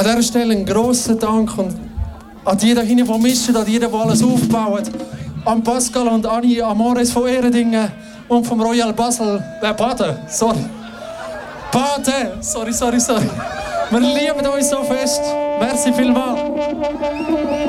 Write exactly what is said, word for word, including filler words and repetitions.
An dieser Stelle einen grossen Dank und an die da hinten, die mischen, an die, die alles aufbauen. An Pascal und Anni Amores von Ehredingen und vom Royal Basel. Äh, Baden, sorry. Baden, sorry, sorry, sorry. Wir lieben euch so fest. Merci vielmals.